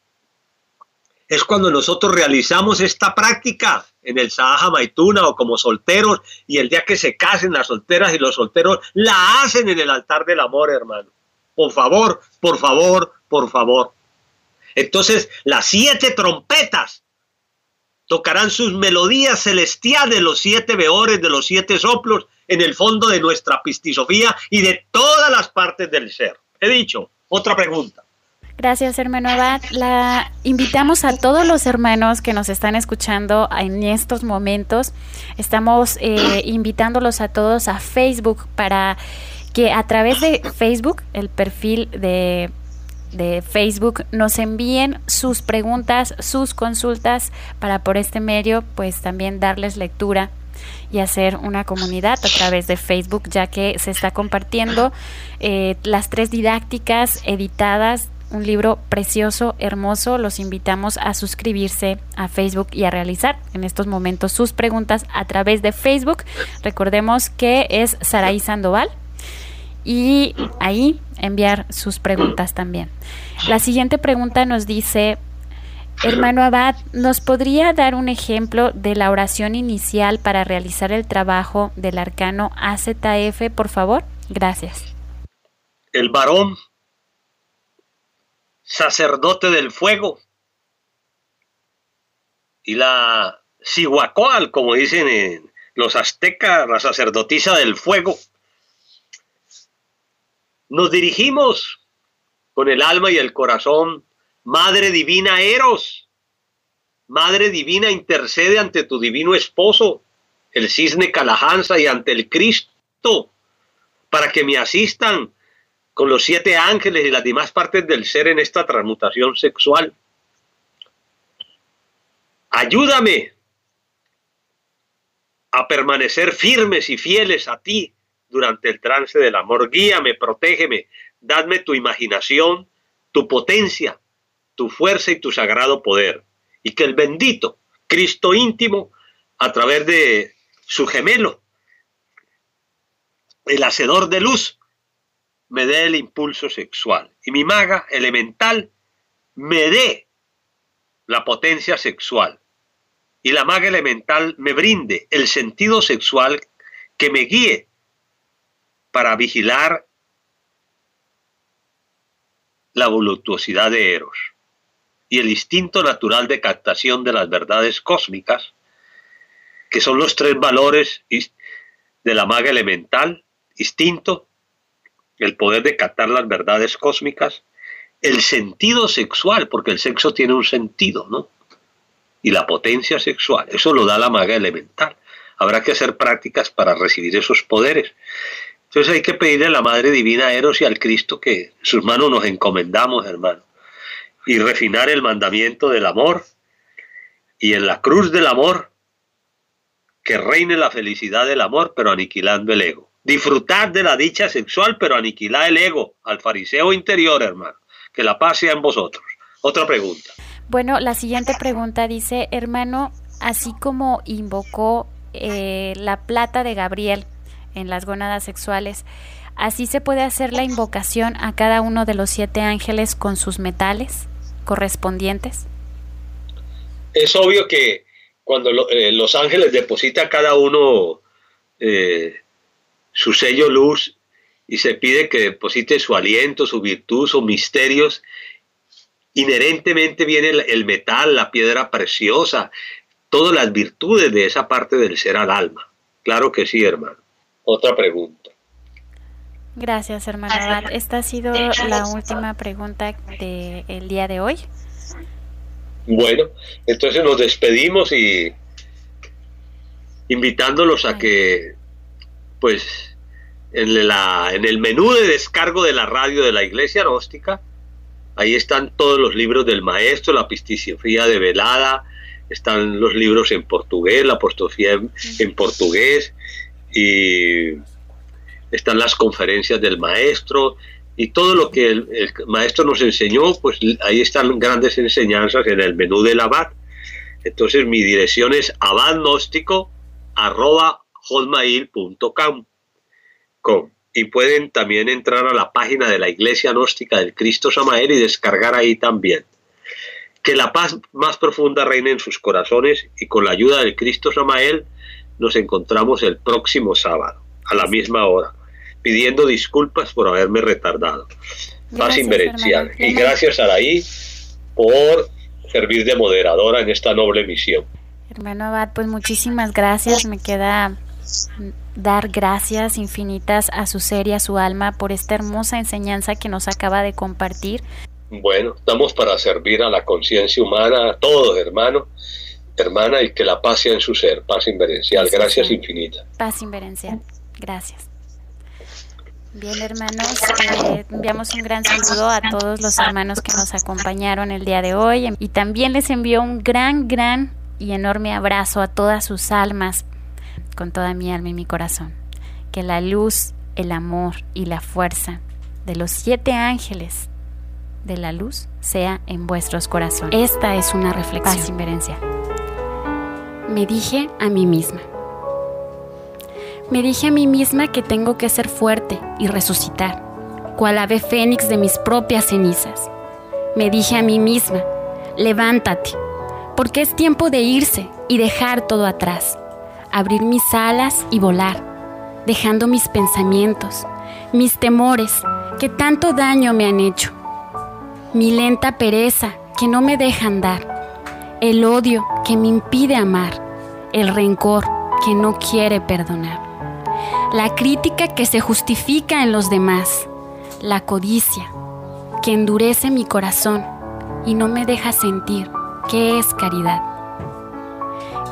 es cuando nosotros realizamos esta práctica en el Sahaja Maituna o como solteros, y el día que se casen las solteras y los solteros la hacen en el altar del amor, hermano. Por favor, por favor, por favor. Entonces, las siete trompetas tocarán sus melodías celestiales, los siete veores de los siete soplos, en el fondo de nuestra pistisofía y de todas las partes del ser. He dicho. Otra pregunta. Gracias, hermano Abad. La invitamos a todos los hermanos que nos están escuchando en estos momentos. Estamos eh, invitándolos a todos a Facebook para que a través de Facebook, el perfil de, de Facebook, nos envíen sus preguntas, sus consultas, para por este medio pues también darles lectura y hacer una comunidad a través de Facebook, ya que se está compartiendo eh, las tres didácticas editadas, un libro precioso, hermoso. Los invitamos a suscribirse a Facebook y a realizar en estos momentos sus preguntas a través de Facebook. Recordemos que es Saraí Sandoval, y ahí enviar sus preguntas también. La siguiente pregunta nos dice, hermano Abad, ¿nos podría dar un ejemplo de la oración inicial para realizar el trabajo del arcano A Z F, por favor? Gracias. El varón, sacerdote del fuego, y la Cihuacóatl, como dicen en los aztecas, la sacerdotisa del fuego. Nos dirigimos con el alma y el corazón, Madre Divina Eros, Madre Divina, intercede ante tu divino esposo, el cisne Calahansa, y ante el Cristo, para que me asistan con los siete ángeles y las demás partes del ser en esta transmutación sexual. Ayúdame a permanecer firmes y fieles a ti durante el trance del amor. Guíame, protégeme, dadme tu imaginación, tu potencia, tu fuerza y tu sagrado poder. Y que el bendito Cristo íntimo, a través de su gemelo, el hacedor de luz, me dé el impulso sexual. Y mi maga elemental me dé la potencia sexual. Y la maga elemental me brinde el sentido sexual que me guíe para vigilar la voluptuosidad de Eros y el instinto natural de captación de las verdades cósmicas, que son los tres valores de la maga elemental: instinto, el poder de captar las verdades cósmicas, el sentido sexual, porque el sexo tiene un sentido, ¿no? Y la potencia sexual, eso lo da la maga elemental. Habrá que hacer prácticas para recibir esos poderes. Entonces hay que pedirle a la Madre Divina, a Eros y al Cristo, que en sus manos nos encomendamos, hermano, y refinar el mandamiento del amor, y en la cruz del amor que reine la felicidad del amor, pero aniquilando el ego. Disfrutad de la dicha sexual, pero aniquilad el ego, al fariseo interior, hermano. Que la paz sea en vosotros. Otra pregunta. Bueno, la siguiente pregunta dice: hermano, así como invocó eh, la plata de Gabriel en las gónadas sexuales, ¿así se puede hacer la invocación a cada uno de los siete ángeles con sus metales correspondientes? Es obvio que cuando lo, eh, los ángeles depositan cada uno eh, su sello luz y se pide que deposite su aliento, su virtud, sus misterios, inherentemente viene el, el metal, la piedra preciosa, todas las virtudes de esa parte del ser al alma. Claro que sí, hermano. Otra pregunta. Gracias, hermano Abad. Esta ha sido la última pregunta del día de hoy. Bueno, entonces nos despedimos y invitándolos a que, pues, en, la, en el menú de descargo de la radio de la Iglesia Gnóstica, ahí están todos los libros del maestro, la epistifía de Velada, están los libros en portugués, la apostrofía en, en portugués, y están las conferencias del maestro, y todo lo que el, el maestro nos enseñó, pues ahí están grandes enseñanzas en el menú del Abad. Entonces mi dirección es abadgnóstico arroba hotmail punto com. Y pueden también entrar a la página de la Iglesia Gnóstica del Cristo Samael y descargar ahí también. Que la paz más profunda reine en sus corazones, y con la ayuda del Cristo Samael nos encontramos el próximo sábado a la misma hora, pidiendo disculpas por haberme retardado. Paz inverencial. Y gracias, Araí, por servir de moderadora en esta noble misión. Hermano Abad, pues muchísimas gracias. Me queda dar gracias infinitas a su ser y a su alma por esta hermosa enseñanza que nos acaba de compartir. Bueno, estamos para servir a la conciencia humana, a todos, hermano, hermana, y que la paz sea en su ser. Paz inverencial. Gracias infinitas. Paz inverencial. Gracias. Bien, hermanos, eh, enviamos un gran saludo a todos los hermanos que nos acompañaron el día de hoy, y también les envío un gran, gran y enorme abrazo a todas sus almas, con toda mi alma y mi corazón. Que la luz, el amor y la fuerza de los siete ángeles de la luz sea en vuestros corazones. Esta es una reflexión. Paz inverencial. Me dije a mí misma. Me dije a mí misma que tengo que ser fuerte y resucitar, cual ave fénix de mis propias cenizas. Me dije a mí misma, levántate, porque es tiempo de irse y dejar todo atrás, abrir mis alas y volar, dejando mis pensamientos, mis temores que tanto daño me han hecho, mi lenta pereza que no me deja andar, el odio que me impide amar, el rencor que no quiere perdonar, la crítica que se justifica en los demás, la codicia que endurece mi corazón y no me deja sentir qué es caridad.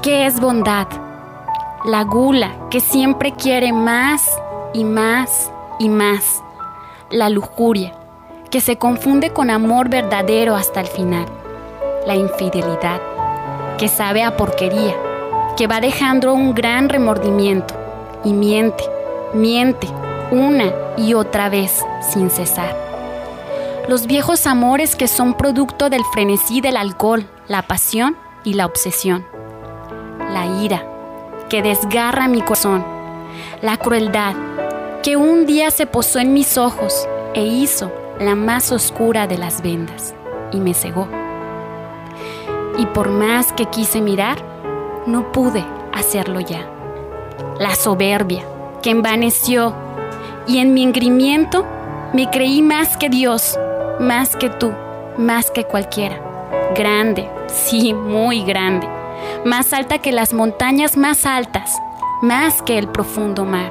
¿Qué es bondad? La gula que siempre quiere más y más y más. La lujuria que se confunde con amor verdadero hasta el final. La infidelidad que sabe a porquería, que va dejando un gran remordimiento y miente, miente una y otra vez sin cesar. Los viejos amores que son producto del frenesí del alcohol, la pasión y la obsesión. La ira que desgarra mi corazón. La crueldad que un día se posó en mis ojos e hizo la más oscura de las vendas y me cegó. Y por más que quise mirar, no pude hacerlo ya. La soberbia que envaneció y en mi engrimiento me creí más que Dios, más que tú, más que cualquiera. Grande, sí, muy grande. Más alta que las montañas más altas, más que el profundo mar.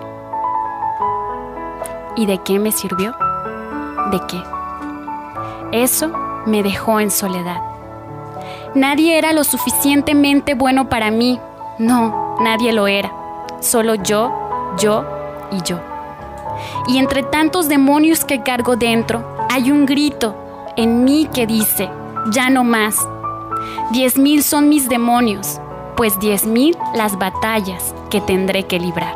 ¿Y de qué me sirvió? ¿De qué? Eso me dejó en soledad. Nadie era lo suficientemente bueno para mí. No, nadie lo era. Solo yo, yo y yo. Y entre tantos demonios que cargo dentro, hay un grito en mí que dice, ya no más. Diez mil son mis demonios, pues diez mil las batallas que tendré que librar.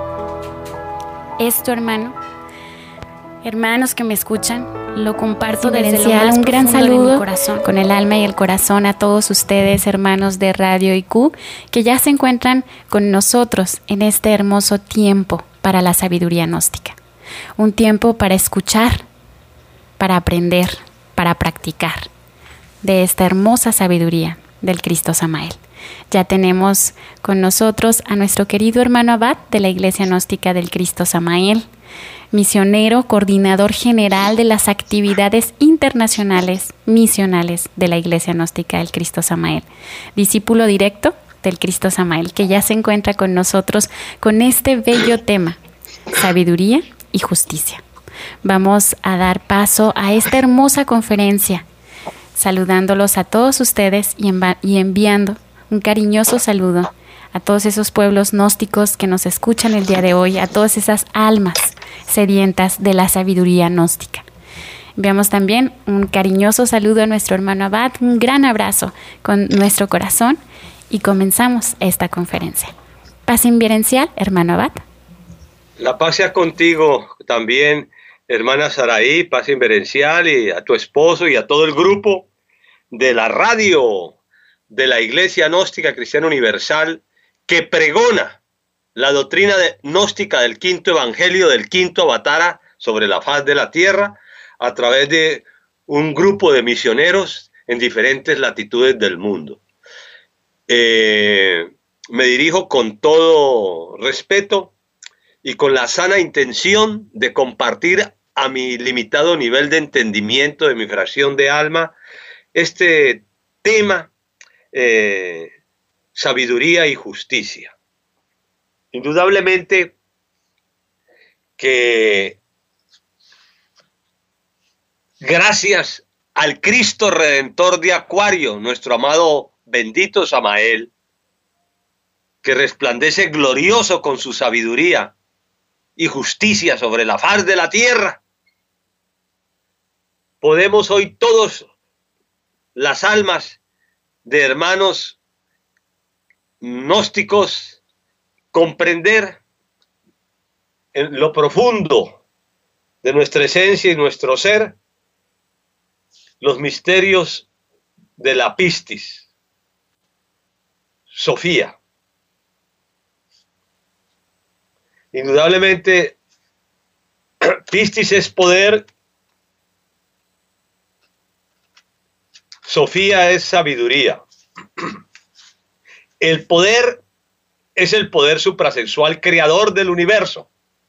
Esto, hermano, hermanos que me escuchan, lo comparto desde lo más un gran saludo de mi corazón, con el alma y el corazón a todos ustedes, hermanos de Radio I Q, que ya se encuentran con nosotros en este hermoso tiempo para la sabiduría gnóstica. Un tiempo para escuchar, para aprender, para practicar de esta hermosa sabiduría del Cristo Samael. Ya tenemos con nosotros a nuestro querido hermano Abad de la Iglesia Gnóstica del Cristo Samael, misionero, coordinador general de las actividades internacionales misionales de la Iglesia Gnóstica del Cristo Samael, discípulo directo del Cristo Samael, que ya se encuentra con nosotros con este bello tema, sabiduría y justicia. Vamos a dar paso a esta hermosa conferencia, saludándolos a todos ustedes y, env- y enviando un cariñoso saludo a todos esos pueblos gnósticos que nos escuchan el día de hoy, a todas esas almas sedientas de la sabiduría gnóstica. Enviamos también un cariñoso saludo a nuestro hermano Abad, un gran abrazo con nuestro corazón y comenzamos esta conferencia. Paz inverencial, hermano Abad. La paz sea contigo también, hermana Saraí, paz inverencial, y a tu esposo y a todo el grupo de la radio de la Iglesia Gnóstica Cristiana Universal que pregona la doctrina de, gnóstica del quinto evangelio, del quinto avatara sobre la faz de la tierra a través de un grupo de misioneros en diferentes latitudes del mundo. Eh, me dirijo con todo respeto y con la sana intención de compartir a mi limitado nivel de entendimiento, de mi fracción de alma, este tema, eh, sabiduría y justicia. Indudablemente que gracias al Cristo Redentor de Acuario, nuestro amado bendito Samael, que resplandece glorioso con su sabiduría y justicia sobre la faz de la tierra, podemos hoy todos, las almas de hermanos gnósticos, comprender en lo profundo de nuestra esencia y nuestro ser los misterios de la pistis, Sofía. Indudablemente, pistis es poder, Sofía es sabiduría. El poder es el poder suprasexual creador del universo.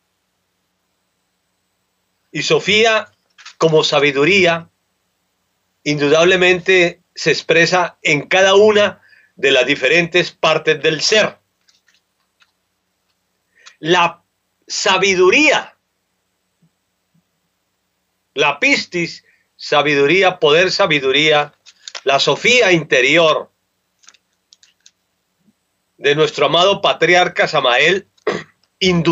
Y Sofía, como sabiduría, indudablemente se expresa en cada una de las diferentes partes del ser. La sabiduría, la pistis, sabiduría, poder, sabiduría, la Sofía interior, de nuestro amado patriarca Samael, indudablemente